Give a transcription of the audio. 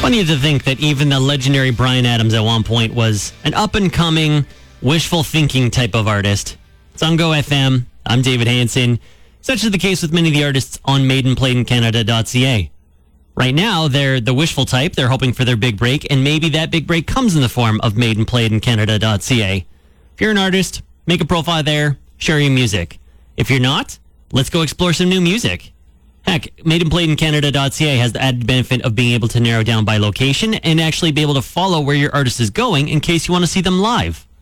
Funny to think that even the legendary Bryan Adams at one point was an up-and-coming, wishful thinking type of artist. It's on Go FM. I'm David Hansen. Such is the case with many of the artists on MadeInPlaydInCanada.ca. Right now, they're the wishful type. They're hoping for their big break, and maybe that big break comes in the form of MadeInPlaydInCanada.ca. If you're an artist, make a profile there, share your music. If you're not, let's go explore some new music. Heck, MadeInPlaydInCanada.ca has the added benefit of being able to narrow down by location and actually be able to follow where your artist is going in case you want to see them live.